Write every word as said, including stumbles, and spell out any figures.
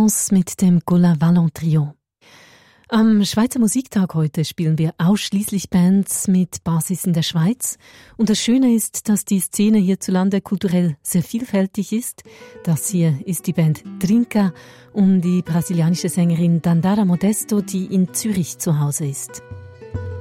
France mit dem Gaulle Wallon Trio. Am Schweizer Musiktag heute spielen wir ausschließlich Bands mit Basis in der Schweiz. Und das Schöne ist, dass die Szene hierzulande kulturell sehr vielfältig ist. Das hier ist die Band Trinca um die brasilianische Sängerin Dandara Modesto, die in Zürich zu Hause ist.